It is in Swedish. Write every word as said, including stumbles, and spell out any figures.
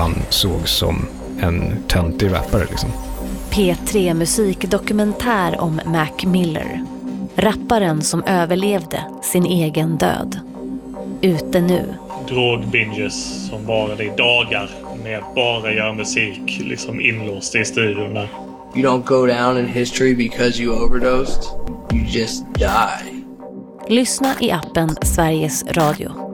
han såg som en töntig rappare liksom. P tre musikdokumentär om Mac Miller. Rapparen som överlevde sin egen död. Ute nu. Drogbinges som varade i dagar med bara göra musik liksom inlåst i studion där. You don't go down in history because you overdosed. You just die. Lyssna i appen Sveriges Radio.